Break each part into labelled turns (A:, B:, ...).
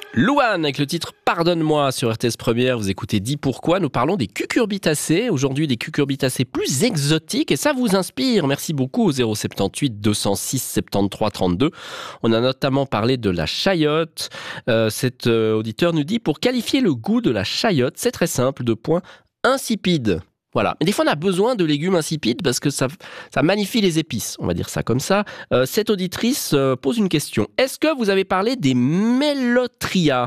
A: Louane avec le titre Pardonne-moi sur RTS Première, vous écoutez Dis pourquoi, nous parlons des cucurbitacées, aujourd'hui des cucurbitacées plus exotiques et ça vous inspire, merci beaucoup au 078 206 73 32. On a notamment parlé de la chayotte, cet auditeur nous dit pour qualifier le goût de la chayotte, c'est très simple, insipide. Voilà. Mais des fois, on a besoin de légumes insipides parce que ça magnifie les épices. On va dire ça comme ça. Cette auditrice pose une question. Est-ce que vous avez parlé des Mélotria ?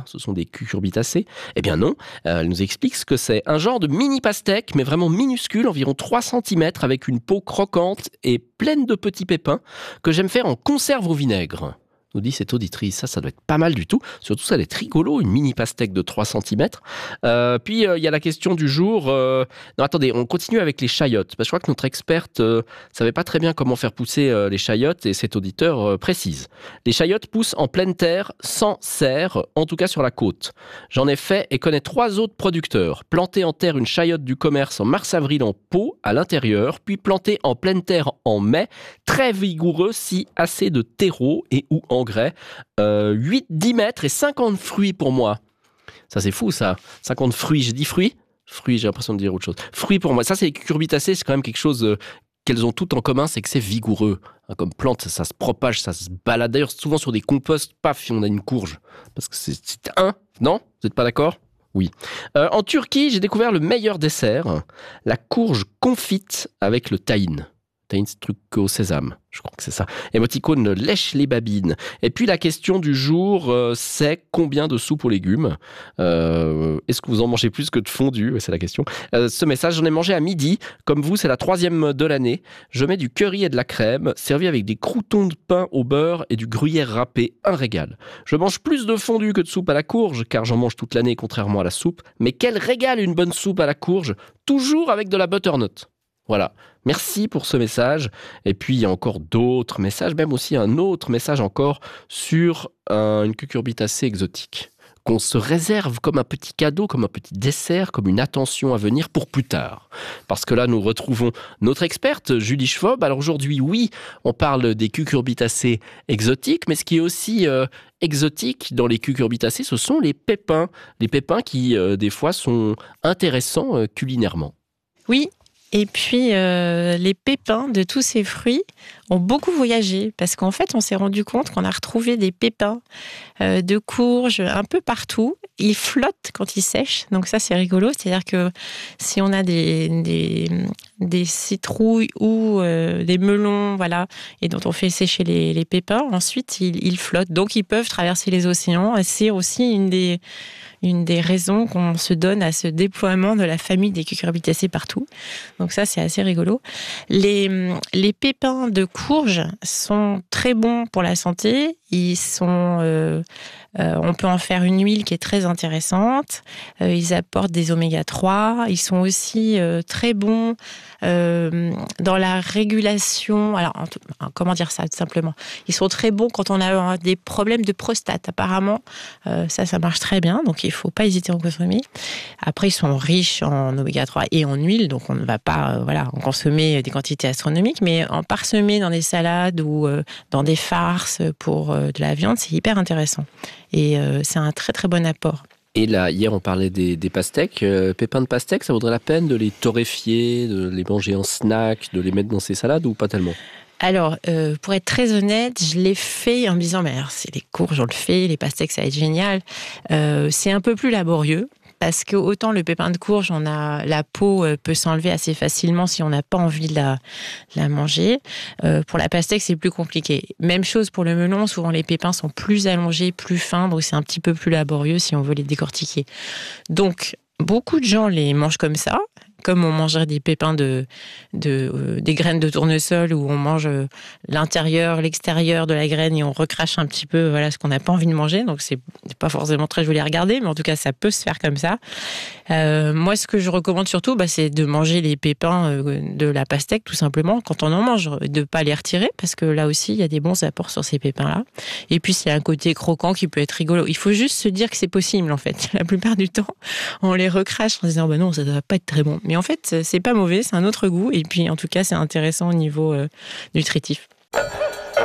A: Ce sont des cucurbitacées ? Eh bien non. Elle nous explique ce que c'est. Un genre de mini pastèque, mais vraiment minuscule, environ 3 cm, avec une peau croquante et pleine de petits pépins, que j'aime faire en conserve au vinaigre. Nous dit cette auditrice, ça doit être pas mal du tout. Surtout, ça doit être rigolo, une mini pastèque de 3 cm. Puis, il y a la question du jour. Non, attendez, on continue avec les chayottes. Parce que je crois que notre experte savait pas très bien comment faire pousser les chayottes et cet auditeur précise. Les chayottes poussent en pleine terre, sans serre, en tout cas sur la côte. J'en ai fait et connais 3 autres producteurs. Planter en terre une chayotte du commerce en mars-avril en pot, à l'intérieur, puis planter en pleine terre en mai, très vigoureux si assez de terreau et ou engrais, 8-10 mètres et 50 fruits pour moi. Ça c'est fou ça, 50 fruits, j'ai dit fruits ? Fruits, j'ai l'impression de dire autre chose. Fruits pour moi, ça c'est les cucurbitacées, c'est quand même quelque chose qu'elles ont toutes en commun, c'est que c'est vigoureux. Comme plante, ça se propage, ça se balade. D'ailleurs, souvent sur des composts, paf, on a une courge. Parce que c'est non ? Vous n'êtes pas d'accord ? Oui. En Turquie, j'ai découvert le meilleur dessert, la courge confite avec le tahine. Tahine, c'est truc au sésame, je crois que c'est ça. Émoticône lèche les babines. Et puis la question du jour, c'est combien de soupe aux légumes ? Est-ce que vous en mangez plus que de fondue ? C'est la question. Ce message, j'en ai mangé à midi. Comme vous, c'est la 3e de l'année. Je mets du curry et de la crème, servi avec des croûtons de pain au beurre et du gruyère râpé. Un régal. Je mange plus de fondue que de soupe à la courge, car j'en mange toute l'année, contrairement à la soupe. Mais quel régal une bonne soupe à la courge, toujours avec de la butternut. Voilà, merci pour ce message. Et puis, il y a encore d'autres messages, même aussi un autre message encore sur une cucurbitacée exotique qu'on se réserve comme un petit cadeau, comme un petit dessert, comme une attention à venir pour plus tard. Parce que là, nous retrouvons notre experte, Julie Schwob. Alors aujourd'hui, oui, on parle des cucurbitacées exotiques, mais ce qui est aussi exotique dans les cucurbitacées, ce sont les pépins. Les pépins qui, des fois, sont intéressants culinairement.
B: Oui. Et puis, les pépins de tous ces fruits ont beaucoup voyagé parce qu'en fait, on s'est rendu compte qu'on a retrouvé des pépins de courges un peu partout. Ils flottent quand ils sèchent, donc ça, c'est rigolo. C'est-à-dire que si on a des citrouilles ou des melons, voilà, et dont on fait sécher les pépins, ensuite, ils flottent. Donc, ils peuvent traverser les océans. Et c'est aussi une des raisons qu'on se donne à ce déploiement de la famille des cucurbitacées partout. Donc ça, c'est assez rigolo. Les pépins de courge sont très bons pour la santé. Ils sont... on peut en faire une huile qui est très intéressante. Ils apportent des oméga 3. Ils sont aussi très bons dans la régulation. Alors, comment dire ça, tout simplement ? Ils sont très bons quand on a des problèmes de prostate. Apparemment, ça marche très bien. Donc, il ne faut pas hésiter à en consommer. Après, ils sont riches en oméga 3 et en huile. Donc, on ne va pas en consommer des quantités astronomiques. Mais en parsemer dans des salades ou dans des farces pour de la viande, c'est hyper intéressant. Et c'est un très très bon apport.
A: Et là, hier, on parlait des pastèques. Pépins de pastèques, ça vaudrait la peine de les torréfier, de les manger en snack, de les mettre dans ses salades ou pas tellement ?
B: Alors, pour être très honnête, je l'ai fait en me disant, mais alors, c'est les courges, on le fait, les pastèques, ça va être génial. C'est un peu plus laborieux. Parce que autant le pépin de courge, la peau peut s'enlever assez facilement si on n'a pas envie de la manger. Pour la pastèque, c'est plus compliqué. Même chose pour le melon, souvent les pépins sont plus allongés, plus fins, donc c'est un petit peu plus laborieux si on veut les décortiquer. Donc, beaucoup de gens les mangent comme ça, comme on mangerait des pépins des graines de tournesol où on mange l'intérieur, l'extérieur de la graine et on recrache un petit peu ce qu'on n'a pas envie de manger. Donc, c'est pas forcément très joli à regarder, mais en tout cas, ça peut se faire comme ça. Moi, ce que je recommande surtout, c'est de manger les pépins de la pastèque, tout simplement, quand on en mange, de ne pas les retirer, parce que là aussi, il y a des bons apports sur ces pépins-là. Et puis, c'est un côté croquant qui peut être rigolo. Il faut juste se dire que c'est possible, en fait. La plupart du temps, on les recrache en disant, non, ça ne doit pas être très bon. Mais en fait, c'est pas mauvais, c'est un autre goût. Et puis, en tout cas, c'est intéressant au niveau nutritif.